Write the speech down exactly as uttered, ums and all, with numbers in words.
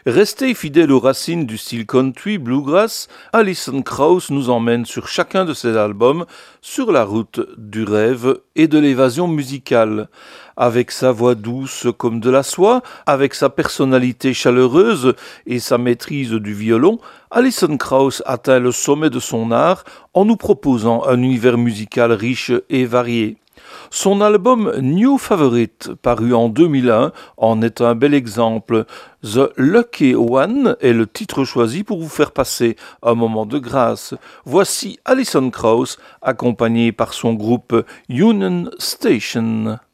Resté fidèle aux racines du style country bluegrass, Alison Krauss nous emmène sur chacun de ses albums sur la route du rêve et de l'évasion musicale. Avec sa voix douce comme de la soie, avec sa personnalité chaleureuse et sa maîtrise du violon, Alison Krauss atteint le sommet de son art en nous proposant un univers musical riche et varié. Son album New Favorite, paru en deux mille un, en est un bel exemple. The Lucky One est le titre choisi pour vous faire passer un moment de grâce. Voici Alison Krauss, accompagnée par son groupe Union Station.